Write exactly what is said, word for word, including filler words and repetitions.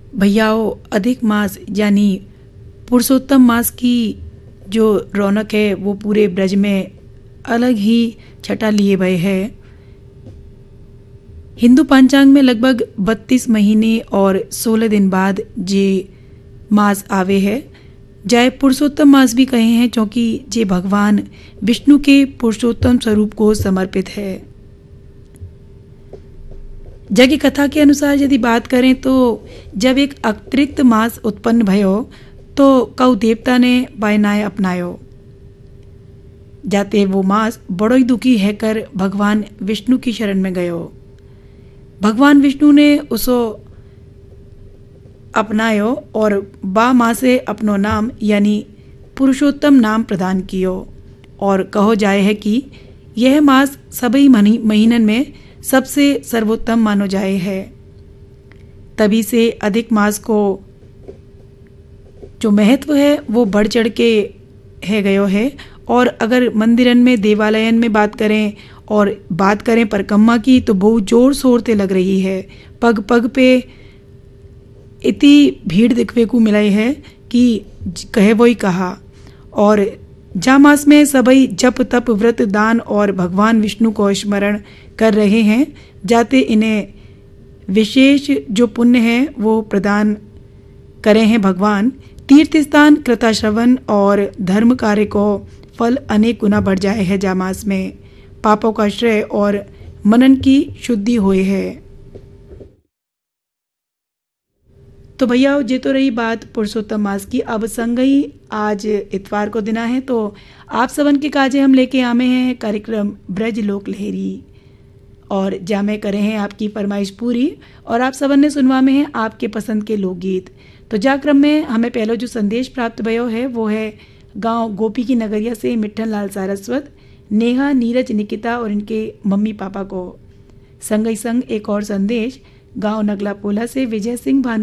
भैयाओं, अधिक मास यानी पुरुषोत्तम मास की जो रौनक है वो पूरे ब्रज में अलग ही छटा लिए भय है। हिंदू पंचांग में लगभग बत्तीस महीने और सोलह दिन बाद जे मास आवे है, जाय पुरुषोत्तम मास भी कहे हैं, क्योंकि जे भगवान विष्णु के पुरुषोत्तम स्वरूप को समर्पित है। जग कथा के अनुसार यदि बात करें तो जब एक अतिरिक्त मास उत्पन्न भयो तो कऊ देवता ने बायनाय अपनायो। जाते वो मास बड़ो ही दुखी है कर भगवान विष्णु की शरण में गयो। भगवान विष्णु ने उसो अपनायो और बा माँ से अपनो नाम यानी पुरुषोत्तम नाम प्रदान कियो और कहो जाए है कि यह मास सभी महीनन में सबसे सर्वोत्तम मानो जाए है। तभी से अधिक मास को जो महत्व है वो बढ़ चढ़ के है गयो है। और अगर मंदिरन में देवालयन में बात करें और बात करें परिक्रमा की तो बहुत जोर शोर से लग रही है। पग पग पे इतनी भीड़ दिखने को मिलाई है कि कहे वो ही कहा। और जा मास में सभी जप तप व्रत दान और भगवान विष्णु को स्मरण कर रहे हैं, जाते इन्हें विशेष जो पुण्य है वो प्रदान करे हैं भगवान। तीर्थ स्थान कृताश्रवण और धर्म कार्य को फल अनेक गुना बढ़ जाए है। जा मास में पापों का श्रेय और मनन की शुद्धि हुई है। तो भैया ये तो रही बात पुरुषोत्तम मास की। अब संगई आज इतवार को दिना है तो आप सबन के काजे हम लेके आमे हैं कार्यक्रम ब्रज लोक लहरी और जामे करे हैं आपकी फरमाइश पूरी और आप सबन ने सुनवा में हैं आपके पसंद के लोकगीत। तो जा क्रम में हमें पहले जो संदेश प्राप्त भयो है वो है गांव गोपी की नगरिया से मिट्ठन लाल सारस्वत, नेहा, नीरज, निकिता और इनके मम्मी पापा को। संगई संग एक और संदेश गांव नगला पोला से विजय सिंह भानु